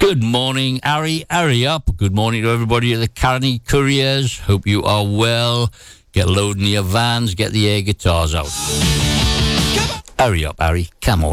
Good morning, Harry. Hurry up. Good morning to everybody at the Carney Couriers. Hope you are well. Get loading your vans. Get the air guitars out. Hurry up, Harry. Come on.